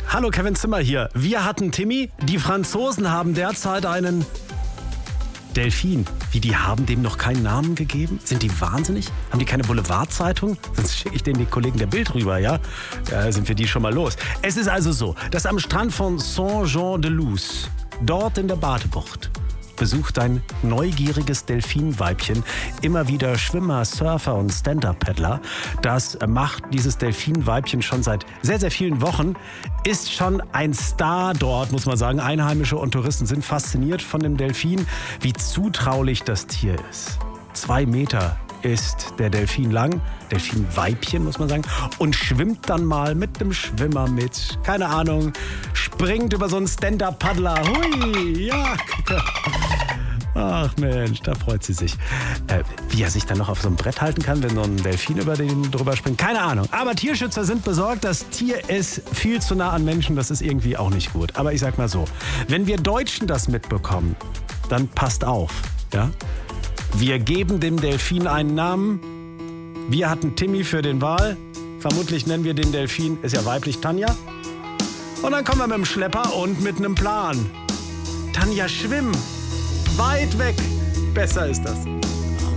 Hallo, Kevin Zimmer hier. Wir hatten Timmy. Die Franzosen haben derzeit einen Delfin. Wie, die haben dem noch keinen Namen gegeben? Sind die wahnsinnig? Haben die keine Boulevardzeitung? Sonst schicke ich den Kollegen der Bild rüber, ja? Ja, sind wir die schon mal los. Es ist also so, dass am Strand von Saint-Jean-de-Luz, dort in der Badebucht, besucht ein neugieriges Delfinweibchen immer wieder Schwimmer, Surfer und Stand-Up-Paddler. Das macht dieses Delfinweibchen schon seit sehr, sehr vielen Wochen. Ist schon ein Star dort, muss man sagen. Einheimische und Touristen sind fasziniert von dem Delfin, wie zutraulich das Tier ist. 2 Meter ist der Delfin lang, Delfinweibchen muss man sagen, und schwimmt dann mal mit dem Schwimmer mit, keine Ahnung, springt über so einen Stand-Up-Paddler. Hui, ja. Ach Mensch, da freut sie sich. Wie er sich dann noch auf so einem Brett halten kann, wenn so ein Delfin über den drüber springt, keine Ahnung. Aber Tierschützer sind besorgt, das Tier ist viel zu nah an Menschen, das ist irgendwie auch nicht gut. Aber ich sag mal so, wenn wir Deutschen das mitbekommen, dann passt auf, ja? Wir geben dem Delfin einen Namen. Wir hatten Timmy für den Wal. Vermutlich nennen wir den Delfin, ist ja weiblich, Tanja. Und dann kommen wir mit dem Schlepper und mit einem Plan. Tanja, schwimm. Weit weg. Besser ist das.